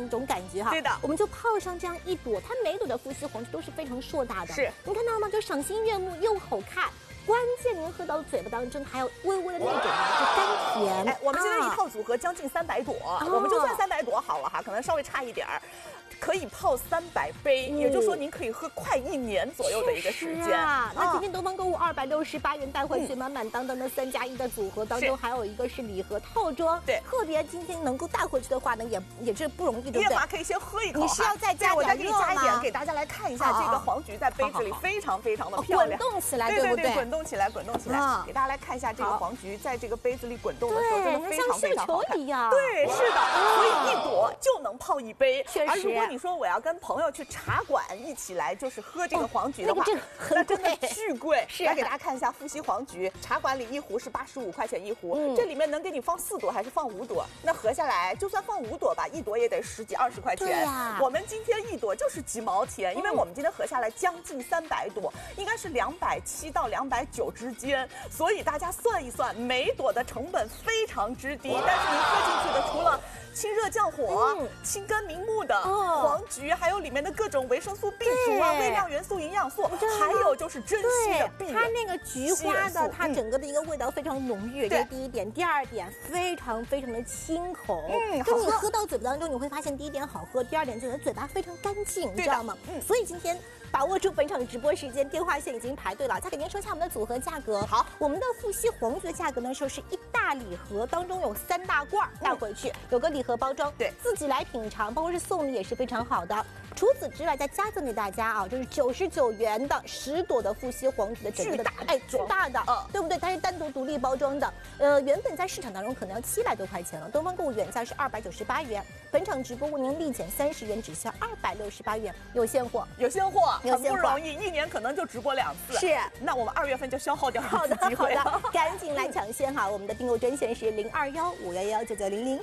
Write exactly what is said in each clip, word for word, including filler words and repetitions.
一种感觉哈。 对的， 我们就泡上这样一朵，它每朵的富硒黄菊都是非常硕大的。 是， 你看到吗？就赏心悦目又好看。关键您喝到嘴巴当中，还有微微的那种啊，就甘甜。 哎，我们现在一套组合将近三百朵，啊、我们就算三百朵好了哈，可能稍微差一点儿。可以泡三百杯，嗯、也就是说您可以喝快一年左右的一个时间啊。那今天东方购物二百六十八元带回去，满满当当的三加一的组合当中，还有一个是礼盒套装。 对， 特别今天能够带回去的话呢，也也是不容易，对不对？ 叶华可以先喝一口， 你是要再加点热吗？ 我再给你加一点，给大家来看一下这个黄菊在杯子里非常非常的漂亮， 滚动起来， 对不对？ 滚动起来，滚动起来，给大家来看一下这个黄菊在这个杯子里滚动的时候，真的非常非常好看。对，是的，所以一朵就能泡一杯。而如果你说我要跟朋友去茶馆一起来，就是喝这个黄菊的话， 哦、 那真的巨贵。 是， 来给大家看一下富硒黄菊，茶馆里一壶是八十五块钱一壶，嗯、这里面能给你放四朵还是放五朵？那合下来，就算放五朵吧，一朵也得十几二十块钱。 对呀， 我们今天一朵就是几毛钱，因为我们今天合下来将近三百朵，应该是两百七到两百九之间，所以大家算一算，每朵的成本非常之低，但是您喝进去的除了清热降火、嗯、清肝明目的、哦、黄菊，还有里面的各种维生素 B 族啊、微量元素、营养素，还有就是珍稀的碧它那个菊花的，它整个的一个味道非常浓郁，这是第一点。第二点，非常非常的清口，嗯，就你喝到嘴巴当中，你会发现第一点好喝，第二点就是嘴巴非常干净，你知道吗？嗯，所以今天把握住本场直播时间，电话线已经排队了。再给您说一下我们的组合价格。 好， 我们的富硒黄菊的价格呢，就是一大礼盒，当中有三大罐带回去，嗯、有个礼盒包装， 对， 自己来品尝，包括是送礼也是非常好的。除此之外，再加赠给大家啊，就是九十九元的十朵的富硒黄菊的整个的大哎巨大的，嗯，对不对？它是单独独立包装的，呃，原本在市场当中可能要七百多块钱了，东方购物原价是二百九十八元，本场直播为您立减三十元，只需二百六十八元，有现货， 有现货， 有现货， 很不容易，一年可能就直播两次， 是。 那我们二月份就消耗掉好的，好的，赶紧来抢先哈！我们的订购专线是零二幺五幺幺九九零零。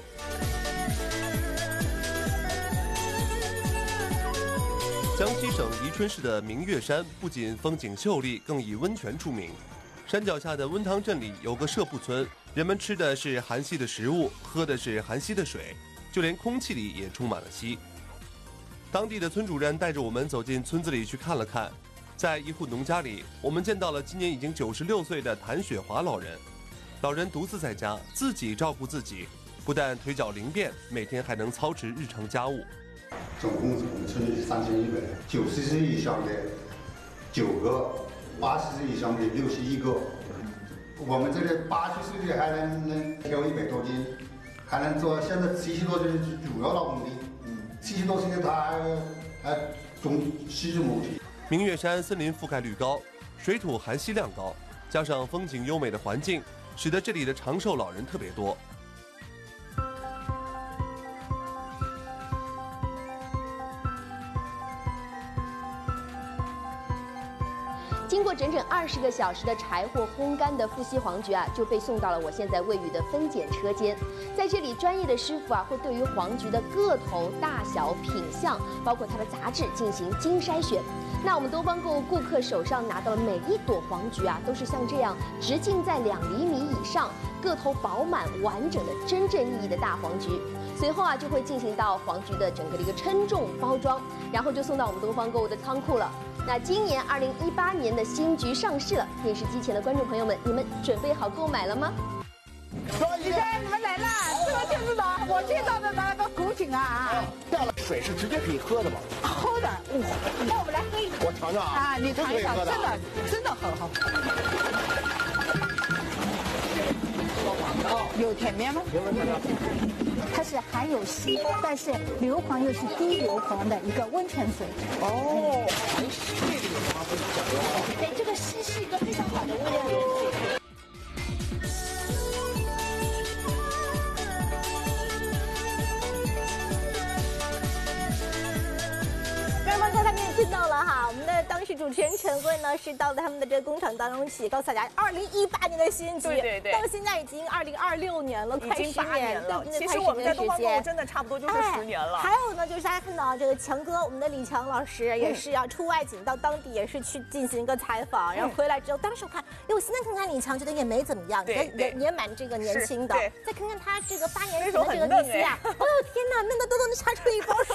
江西省宜春市的明月山不仅风景秀丽，更以温泉出名。山脚下的温汤镇里有个社铺村，人们吃的是含硒的食物，喝的是含硒的水，就连空气里也充满了硒。当地的村主任带着我们走进村子里去看了看，在一户农家里，我们见到了今年已经九十六岁的谭雪华老人。老人独自在家，自己照顾自己，不但腿脚灵便，每天还能操持日常家务。 总共我们村里三千一百，九十岁以上的九个，八十岁以上的六十一个。我们这里八十岁的还能能挑一百多斤，还能做。现在七十多岁是主要劳动力，嗯，七十多岁的他还还种细枝木体。 明月山森林覆盖率高，水土含硒量高，加上风景优美的环境，使得这里的长寿老人特别多。 经过整整二十个小时的柴火烘干的富硒黄菊啊，就被送到了我现在位于的分拣车间。在这里，专业的师傅啊，会对于黄菊的个头、大小、品相，包括它的杂质进行精筛选。那我们东方购物顾客手上拿到的每一朵黄菊啊，都是像这样直径在两厘米以上、个头饱满完整的真正意义的大黄菊。随后啊，就会进行到黄菊的整个的一个称重包装，然后就送到我们东方购物的仓库了。那今年二零一八年的新菊上市了，电视机前的观众朋友们，你们准备好购买了吗？ 姐姐，你们来了，这个天知道，我见到的那个古井啊， 掉了水是直接可以喝的吗？ 喝的，嗯，那我们来喝一口， 我尝尝啊， 啊，你尝一尝，真的真的很好。哦，有甜面吗？ 有没有甜面？ 它是含有硒，但是硫磺又是低硫磺的一个温泉水。 哦，含硒这个方不是讲究好。 对，这个硒是一个非常好的微量元素。 刚才他们也听到了哈，我们的当时主持人陈慧呢是到了他们的这个工厂当中去，告诉大家二零一八年的新菊， 对对对， 到现在已经二零二六年了，快十年了。其实我们在东方购物真的差不多就是十年了。 哎、还有呢，就是大家看到这个强哥，我们的李强老师也是要出外景到当地，也是去进行一个采访，嗯、然后回来之后，当时我看，哎，我现在看看李强，觉得也没怎么样，也也也蛮这个年轻的。再看看他这个发言前的这个李思雅，哦天哪，嫩的都能查出一包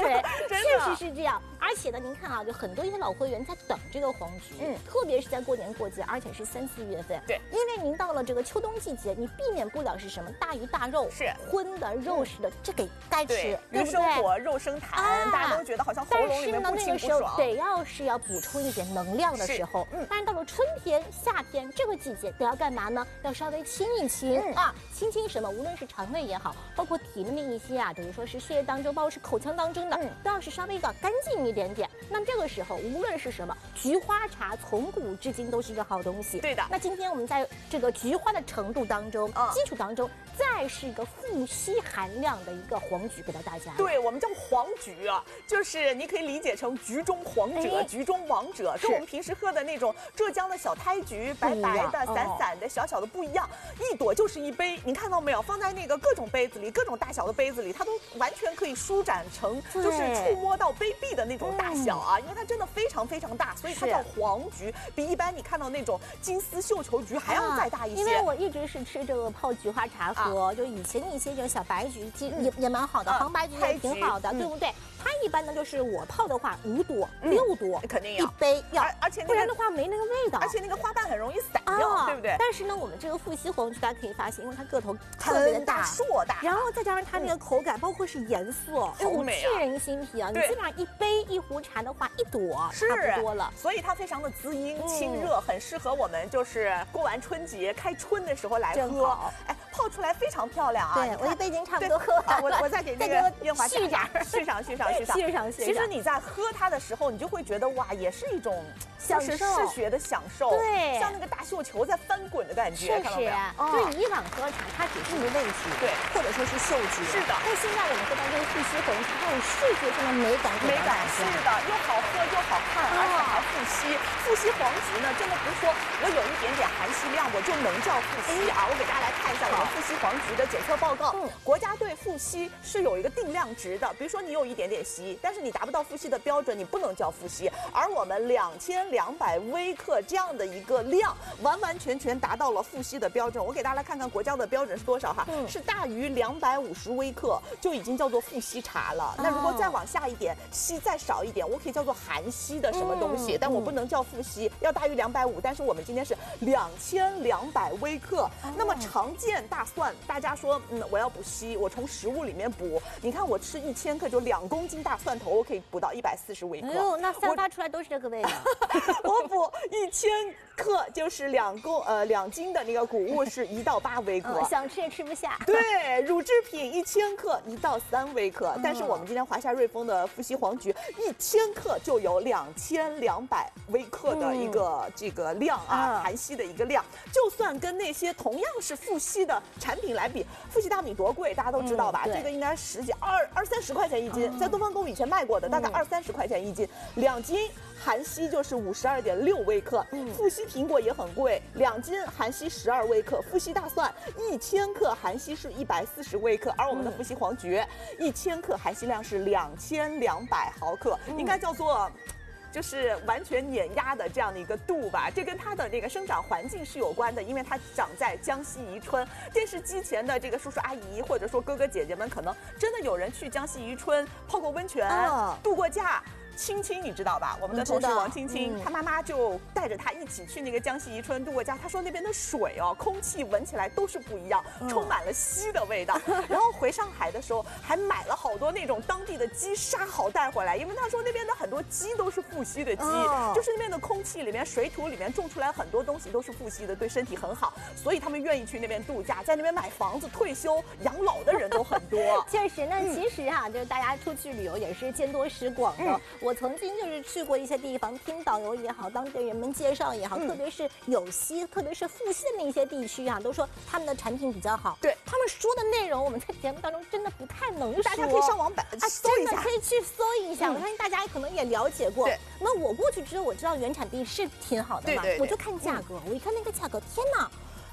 对，确实是这样。而且呢，您看啊，就很多一些老会员在等这个黄菊，嗯，特别是在过年过节，而且是三四月份。 对， 因为您到了这个秋冬季节，你避免不了是什么大鱼大肉， 是荤的、肉食的，这给该吃， 鱼生火、肉生痰，大家都觉得好像喉咙里面不清不爽。 但是呢，那个时候得要是要补充一点能量的时候，嗯，但是到了春天、夏天这个季节，得要干嘛呢？要稍微清一清啊，清清什么？无论是肠胃也好，包括体内的一些啊，等于说是血液当中，包括是口腔当中的，都要是稍微要干净一点点。那这个时候，无论是什么，菊花茶从古至今都是一个好东西。 对的。 那今天我们在这个菊花的程度当中，基础当中，再是一个富硒含量的一个黄菊给到大家。 对，我们叫黄菊啊，就是你可以理解成菊中皇者、菊中王者，跟我们平时喝的那种浙江的小胎菊，白白的、散散的、小小的不一样，一朵就是一杯。您看到没有？放在那个各种杯子里，各种大小的杯子里，它都完全可以舒展成就是触摸到杯壁的那种大小啊，因为它真的非常非常大，所以它叫黄菊，比一般你看到那种金丝绣球菊还要再大一些。 因为我一直是吃这个泡菊花茶喝，就以前一些这个小白菊其实也也蛮好的，黄白菊也挺好的，对不对？它一般呢就是我泡的话五朵、六朵肯定要一杯要， 而且不然的话没那个味道， 而且那个花瓣很容易散掉，对不对？ 但是呢，我们这个富硒黄菊大家可以发现，因为它个头特别的大、 硕大， 然后再加上它那个口感，包括是颜色， 好美啊， 沁人心脾啊！你基本上一杯一壶茶的话，一朵是差不多了， 所以它非常的滋阴清热，很适合我们就是过完春节开春的时候来喝。哎，泡出来非常漂亮啊！ 对，我一杯已经差不多喝完了， 我我再给那个烟花续点续上续上续上续上续上。 其实你在喝它的时候，你就会觉得哇，也是一种享受嗜血的享受， 对， 像那个大绣球在翻滚的感觉， 确实，就以往喝茶它只是一个味觉， 对， 或者说是嗅觉， 是的。 但现在我们喝到这个富硒红茶，它有视觉上的美感， 美感是的，又好喝又好看，而且还富硒。富硒黄菊呢，真的不是说我有一点点含硒量我就能叫富硒啊！我给大家来看一下我们富硒黄菊的检测报告。国家对富硒是有一个定量值的，比如说你有一点点硒，但是你达不到富硒的标准，你不能叫富硒。而我们两千两百微克这样的一个量，完完全全达到了富硒的标准。我给大家来看看国家的标准是多少哈，嗯、是大于两百五十微克就已经叫做富硒茶了。哦、那如果再往下一点，硒再少一点，我可以叫做含硒的什么东西，嗯、但我不能叫富硒，要大于两百五。但是我们今天是两千两百微克。哦、那么常见大蒜，大家说，嗯，我要补硒，我从食物里面补。你看我吃一千克就两公斤大蒜头，我可以补到一百四十微克。 哎呦，那散发出来都是这个味道。 我补一千克就是两公呃两斤的那个谷物是一到八微克， 嗯、想吃也吃不下。 对，乳制品一千克一到三微克，嗯、但是我们今天华夏瑞丰的富硒黄菊一千克就有两千两百微克的一个、嗯、这个量啊，含硒的一个量。就算跟那些同样是富硒的产品来比，富硒大米多贵，大家都知道吧？嗯、这个应该十几二二三十块钱一斤，嗯、在东方购物以前卖过的，大概二三十块钱一斤，两斤。含硒就是五十二点六微克，嗯、富硒苹果也很贵，两斤含硒十二微克，富硒大蒜一千克含硒是一百四十微克，而我们的富硒黄菊一千克含硒量是两千两百毫克，嗯、应该叫做。就是完全碾压的这样的一个度吧，这跟它的那个生长环境是有关的，因为它长在江西宜春。电视机前的这个叔叔阿姨或者说哥哥姐姐们，可能真的有人去江西宜春泡过温泉、哦、度过假。青青你知道吧？我们的同事王青青，她、嗯、妈妈就带着她一起去那个江西宜春度过假。她说那边的水哦，空气闻起来都是不一样，嗯、充满了硒的味道。然后回上海的时候还买了好多那种当地的鸡杀好带回来，因为她说那边的很多鸡都是富硒的鸡，哦、就是那边的空气里面、水土里面种出来很多东西都是富硒的，对身体很好，所以他们愿意去那边度假，在那边买房子、退休、养老的人都很多。 确实，那其实哈、啊，嗯、就是大家出去旅游也是见多识广的。嗯我曾经就是去过一些地方，听导游也好，当地人们介绍也好，嗯、特别是有硒，特别是富硒的那些地区啊，都说他们的产品比较好。 对， 他们说的内容，我们在节目当中真的不太能说， 大家可以上网版啊，搜一下， 真的可以去搜一下。嗯、我相信大家可能也了解过。 对， 那我过去之后，我知道原产地是挺好的嘛，对对对我就看价格，嗯、我一看那个价格，天哪！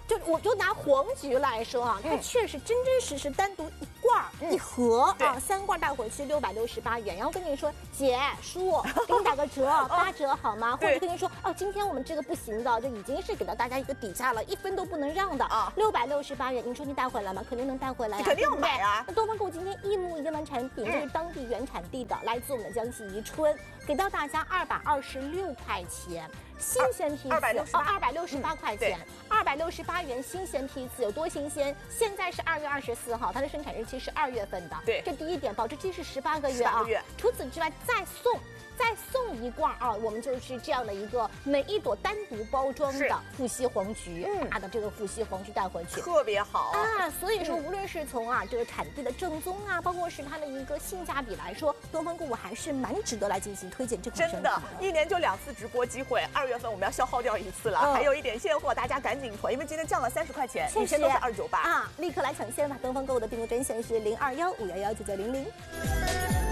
就我就拿黄菊来说啊，它确实真真实实单独一罐儿、嗯、一盒啊，三罐带回去六百六十八元。然后跟你说姐叔，给你打个折，八折好吗？或者跟你说哦，今天我们这个不行的，就已经是给到大家一个底价了，一分都不能让的啊，六百六十八元。你说你带回来吗？肯定能带回来呀、啊， 肯定要买啊。 那东方购物今天一模一样的产品，就是当地原产地的，来自我们的江西宜春，给到大家二百二十六块钱。新鲜批次二百六十八， 二百六十八块钱，二百六十八元新鲜批次有多新鲜？现在是二月二十四号，它的生产日期是二月份的。 对， 这第一点，保质期是十八个月啊。 月除此之外，再送再送一罐啊，我们就是这样的一个每一朵单独包装的富硒黄菊，嗯，大的这个富硒黄菊带回去， 特别好啊。所以说，无论是从啊这个产地的正宗啊，包括是它的一个性价比来说，东方购物还是蛮值得来进行推荐这款产品的。 真的，一年就两次直播机会，二月份我们要消耗掉一次了，嗯、还有一点现货，大家赶紧囤，因为今天降了三十块钱，以前都是二九八啊，立刻来抢先吧！东方购物的订购专线是零二幺五幺幺九九零零。